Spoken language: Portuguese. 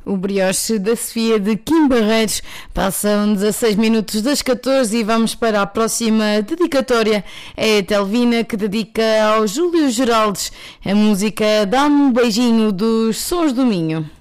O brioche da Sofia de Kim Barreiros. Passam 16 minutos das 14 e vamos para a próxima dedicatória. É a Telvina que dedica ao Júlio Geraldes a música Dá-me um beijinho dos Sons do Minho.